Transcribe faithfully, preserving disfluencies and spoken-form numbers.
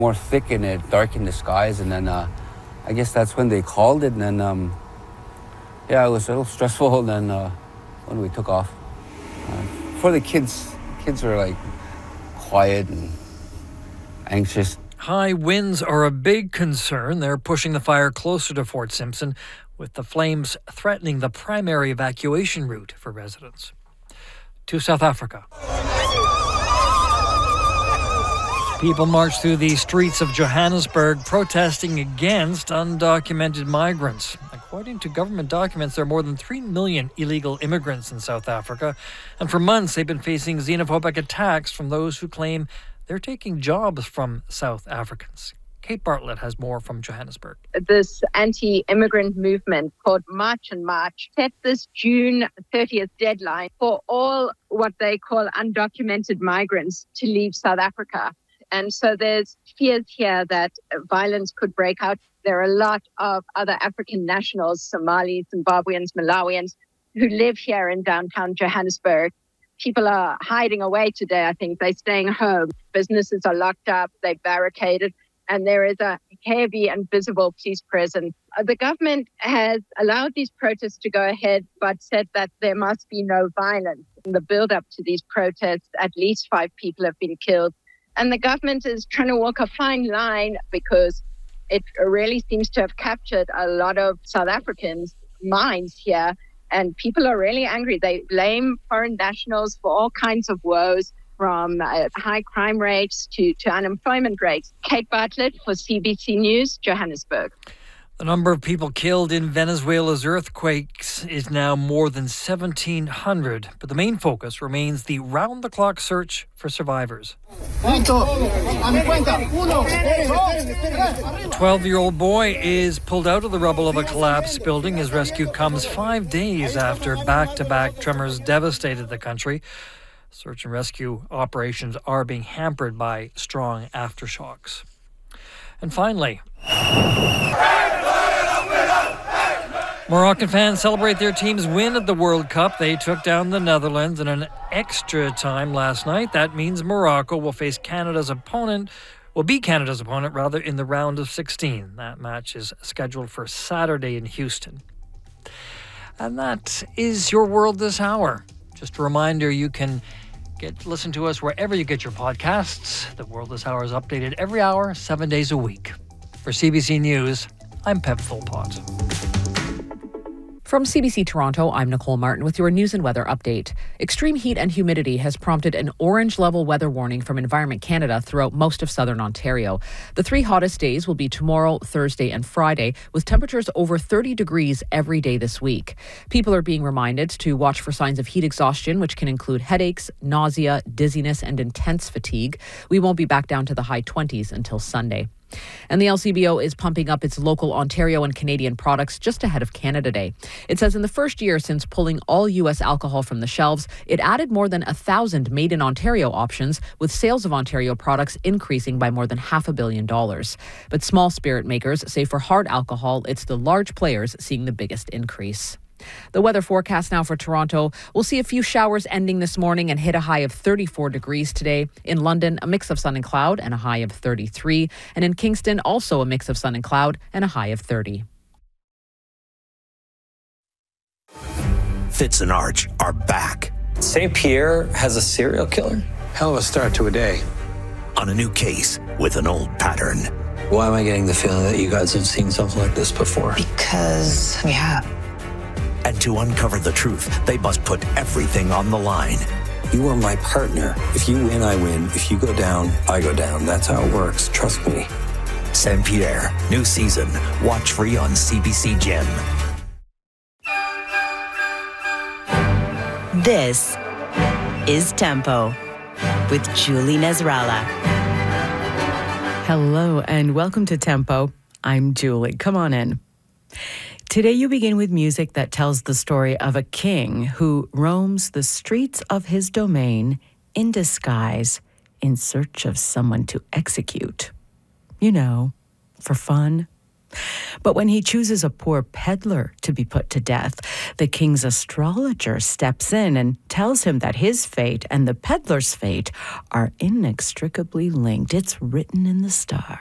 more thick and it darkened the skies. And then uh, I guess that's when they called it. And then, um, yeah, it was a little stressful. And then uh, when we took off, uh, for the kids, kids were like quiet and anxious. High winds are a big concern. They're pushing the fire closer to Fort Simpson, with the flames threatening the primary evacuation route for residents. To South Africa. People marched through the streets of Johannesburg protesting against undocumented migrants. According to government documents, there are more than three million illegal immigrants in South Africa, and for months they've been facing xenophobic attacks from those who claim they're taking jobs from South Africans. Kate Bartlett has more from Johannesburg. This anti-immigrant movement called March and March set this June thirtieth deadline for all what they call undocumented migrants to leave South Africa. And so there's fears here that violence could break out. There are a lot of other African nationals, Somalis, Zimbabweans, Malawians, who live here in downtown Johannesburg. People are hiding away today, I think. They're staying home. Businesses are locked up. They're barricaded. And there is a heavy and visible police presence. The government has allowed these protests to go ahead, but said that there must be no violence. In the build-up to these protests, at least five people have been killed. And the government is trying to walk a fine line because it really seems to have captured a lot of South Africans' minds here. And people are really angry. They blame foreign nationals for all kinds of woes, from uh, high crime rates to, to unemployment rates. Kate Bartlett for C B C News, Johannesburg. The number of people killed in Venezuela's earthquakes is now more than seventeen hundred, but the main focus remains the round-the-clock search for survivors. A twelve-year-old boy is pulled out of the rubble of a collapsed building. His rescue comes five days after back-to-back tremors devastated the country. Search and rescue operations are being hampered by strong aftershocks. And finally, Moroccan fans celebrate their team's win at the World Cup. They took down the Netherlands in an extra time last night. That means Morocco will face Canada's opponent, will be Canada's opponent, rather, in the round of sixteen. That match is scheduled for Saturday in Houston. And that is your World This Hour. Just a reminder, you can get listen to us wherever you get your podcasts. The World This Hour is updated every hour, seven days a week. For C B C News, I'm Pep Philpott. From C B C Toronto, I'm Nicole Martin with your news and weather update. Extreme heat and humidity has prompted an orange-level weather warning from Environment Canada throughout most of southern Ontario. The three hottest days will be tomorrow, Thursday, and Friday, with temperatures over thirty degrees every day this week. People are being reminded to watch for signs of heat exhaustion, which can include headaches, nausea, dizziness, and intense fatigue. We won't be back down to the high twenties until Sunday. And the L C B O is pumping up its local Ontario and Canadian products just ahead of Canada Day. It says in the first year since pulling all U S alcohol from the shelves, it added more than a thousand made in Ontario options, with sales of Ontario products increasing by more than half a billion dollars. But small spirit makers say for hard alcohol, it's the large players seeing the biggest increase. The weather forecast now for Toronto. We'll see a few showers ending this morning and hit a high of thirty-four degrees today. In London, a mix of sun and cloud and a high of thirty-three. And in Kingston, also a mix of sun and cloud and a high of thirty. Fitz and Arch are back. Saint Pierre has a serial killer? Hell of a start to a day. On a new case with an old pattern. Why am I getting the feeling that you guys have seen something like this before? Because we have. And to uncover the truth, they must put everything on the line. You are my partner. If you win, I win. If you go down, I go down. That's how it works. Trust me. Saint Pierre, new season. Watch free on C B C Gem. This is Tempo with Julie Nezrala. Hello and welcome to Tempo. I'm Julie. Come on in. Today you begin with music that tells the story of a king who roams the streets of his domain in disguise in search of someone to execute. You know, for fun. But when he chooses a poor peddler to be put to death, the king's astrologer steps in and tells him that his fate and the peddler's fate are inextricably linked. It's written in the stars.